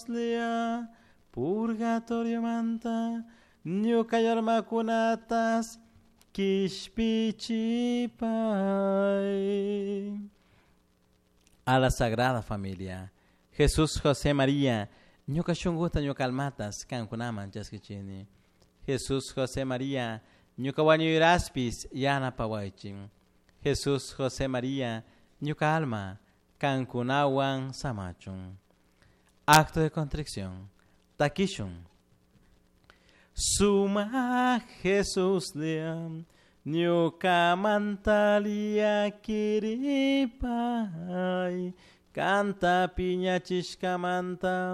lea purgatorio manta ñuka yarmakunatas kishpichipay. A la Sagrada Familia, Jesús, José, María, ñuka shunguta ñuka almatas kankunaman chaskichini. Jesús, José, María, ñuka wañuyraspis yanapawaychin. Jesús, José, María, ñuka alma kankunawan samachun. Acto de contrición. Takishun. Suma Jesús leam, ñuka mantalia kiripay, canta piña chishkamanta.